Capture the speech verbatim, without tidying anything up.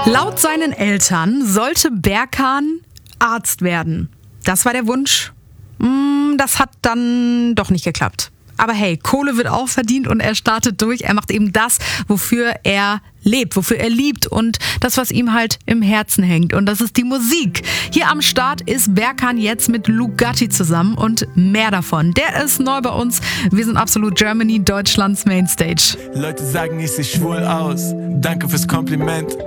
Laut seinen Eltern sollte Berkan Arzt werden. Das war der Wunsch. Das hat dann doch nicht geklappt. Aber hey, Kohle wird auch verdient und er startet durch. Er macht eben das, wofür er lebt, wofür er liebt und das, was ihm halt im Herzen hängt. Und das ist die Musik. Hier am Start ist Berkan jetzt mit Lugatti zusammen und mehr davon. Der ist neu bei uns. Wir sind Absolut Germany, Deutschlands Mainstage. Leute sagen, ich sehe schwul aus. Danke fürs Kompliment.